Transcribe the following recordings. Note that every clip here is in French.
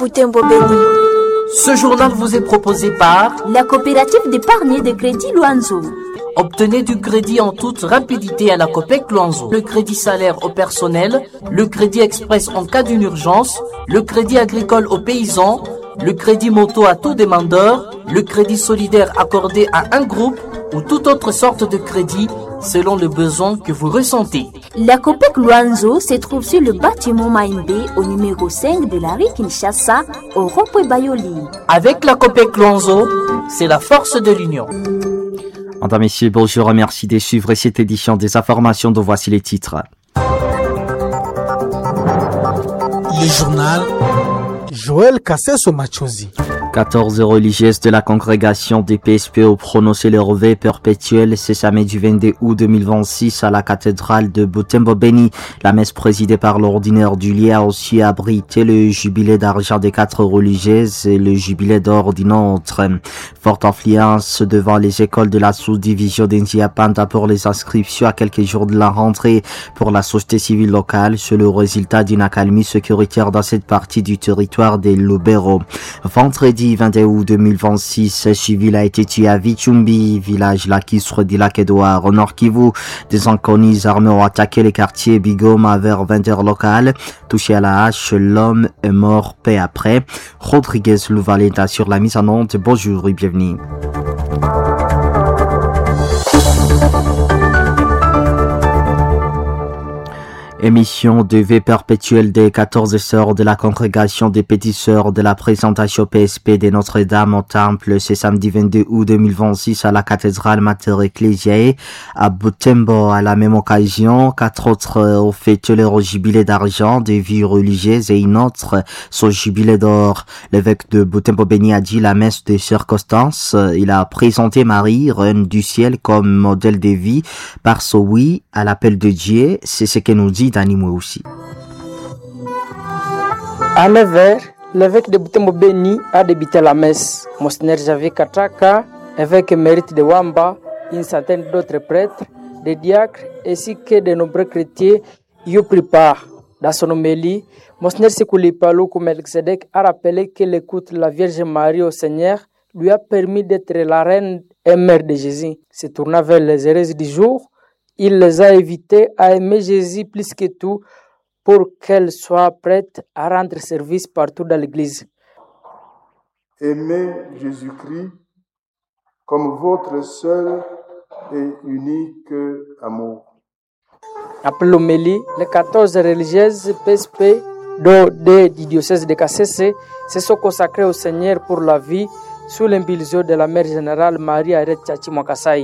Butembo Beni. Ce journal vous est proposé par la coopérative d'épargne et de crédit Luanzo. Obtenez du crédit en toute rapidité à la Copec Luanzo. Le crédit salaire au personnel, le crédit express en cas d'une urgence, le crédit agricole aux paysans, le crédit moto à tout demandeur, le crédit solidaire accordé à un groupe ou toute autre sorte de crédit selon le besoin que vous ressentez. La Copec Luanzo se trouve sur le bâtiment Maïmbé au numéro 5 de la rue Kinshasa au rond-point Bayoli. Avec la Copec Luanzo, c'est la force de l'union. Mesdames, Messieurs, bonjour, merci de suivre cette édition des informations dont voici les titres. Le journal Joël Kasseso Machozi. 14 religieuses de la congrégation des PSP ont prononcé leur vœu perpétuel ce samedi 22 août 2026 à la cathédrale de Butembo Beni. La messe présidée par l'ordinaire du lieu a aussi abrité le jubilé d'argent des 4 religieuses et le jubilé d'or d'une autre. Forte influence devant les écoles de la sous-division d'Indiapanda pour les inscriptions à quelques jours de la rentrée pour la société civile locale, c'est le résultat d'une accalmie sécuritaire dans cette partie du territoire des Lubero. Vendredi 22 août 2026, un civil a été tué à Vichumbi, village Lakisre du lac Edouard, au Nord Kivu. Des inconnus armés ont attaqué les quartiers Bigoma vers 20h locales. Touché à la hache, l'homme est mort peu après. Rodriguez Louvalenta sur la mise en onde. Bonjour et bienvenue. Émission de vœux perpétuel des 14 sœurs de la congrégation des petites sœurs de la présentation PSP de Notre-Dame au Temple ce samedi 22 août 2026 à la cathédrale Mater Ecclesiae à Butembo. À la même occasion, 4 autres ont fêté leur jubilé d'argent de vie religieuse et une autre son jubilé d'or. L'évêque de Butembo Beni a dit la messe de circonstance. Il a présenté Marie, reine du ciel, comme modèle de vie par son oui à l'appel de Dieu. C'est ce que nous dit d'animaux aussi. À 9h, l'évêque de Butembo Beni a débuté la messe. Monseigneur Javier Kataka, évêque émérite de Wamba, une centaine d'autres prêtres, des diacres ainsi que de nombreux chrétiens y ont pris part. Dans son homélie, Monseigneur Sekouli Paloukou Melchizedek a rappelé que l'écoute de la Vierge Marie au Seigneur lui a permis d'être la reine et mère de Jésus. Se tournant vers les hérésies du jour, il les a invités à aimer Jésus plus que tout pour qu'elle soit prête à rendre service partout dans l'Église. Aimez Jésus-Christ comme votre seul et unique amour. Après l'homélie, les 14 religieuses PSP du diocèse de Kasese se sont consacrées au Seigneur pour la vie sous l'impulsion de la mère générale Marie Arrête Tchachi Mwakasai.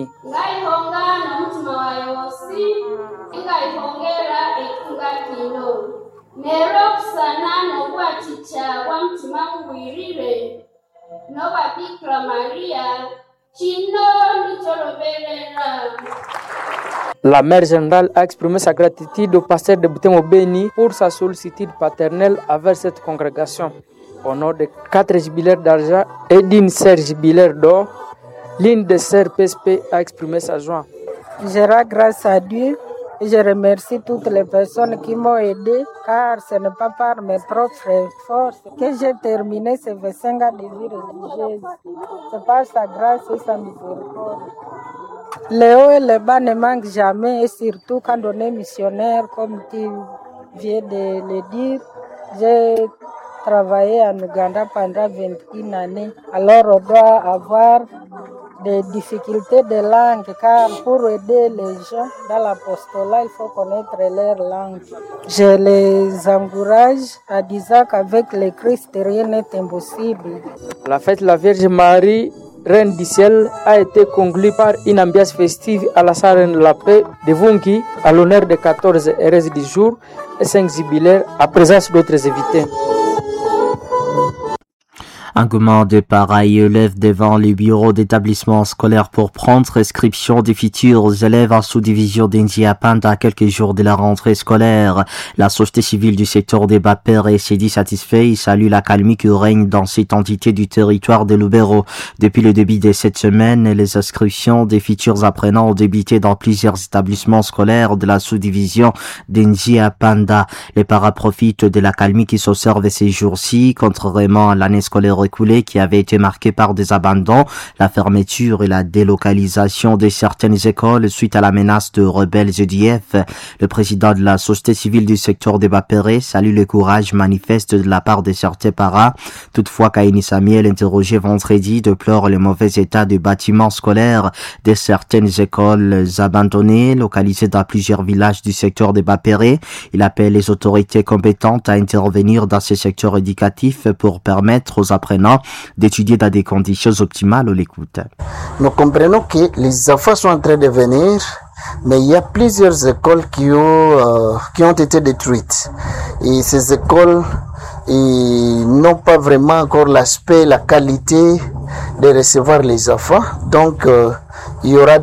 La mère générale a exprimé sa gratitude au pasteur de Butembo Beni pour sa sollicitude paternelle envers cette congrégation. Au nom de 4 jubilaires d'argent et d'une sœur jubilaire d'or, l'une des sœurs PSP a exprimé sa joie. Je rends grâce à Dieu et je remercie toutes les personnes qui m'ont aidé, car ce n'est pas par mes propres forces que j'ai terminé ces 25 ans de vie religieuse. C'est par sa grâce et sa miséricorde. Les hauts et les bas ne manquent jamais, et surtout quand on est missionnaire, comme tu viens de le dire. J'ai travaillé en Ouganda pendant 21 années. Alors on doit avoir des difficultés de langue, car pour aider les gens dans l'apostolat, il faut connaître leur langue. Je les encourage en disant qu'avec le Christ, rien n'est impossible. La fête de la Vierge Marie, Reine du ciel, a été conclue par une ambiance festive à la salle de la paix de Vungi, à l'honneur des 14 hérésies du jour et 5 jubilaires, à présence d'autres invités. Engouement de pareils élèves devant les bureaux d'établissement scolaire pour prendre inscription des futurs élèves en sous-division d'Indiapanda à quelques jours de la rentrée scolaire. La société civile du secteur des Bapere s'est dit satisfait et salue l'accalmie qui règne dans cette entité du territoire de Lubero. Depuis le début de cette semaine, les inscriptions des futurs apprenants ont débuté dans plusieurs établissements scolaires de la sous-division d'Indiapanda. Les parents profitent de l'accalmie qui s'observe ces jours-ci, contrairement à l'année scolaire écoulée qui avait été marquée par des abandons, la fermeture et la délocalisation de certaines écoles suite à la menace de rebelles EDF. Le président de la société civile du secteur des Bapere salue le courage manifeste de la part de certains parents. Toutefois, Kaini Samuel, interrogé vendredi, déplore le mauvais état du bâtiment scolaire de certaines écoles abandonnées localisées dans plusieurs villages du secteur des Bapere. Il appelle les autorités compétentes à intervenir dans ces secteurs éducatifs pour permettre aux apprenants d'étudier dans des conditions optimales. On l'écoute. Nous comprenons que les enfants sont en train de venir, mais il y a plusieurs écoles qui ont été détruites. Et ces écoles n'ont pas vraiment encore l'aspect, la qualité de recevoir les enfants. Donc, il y aura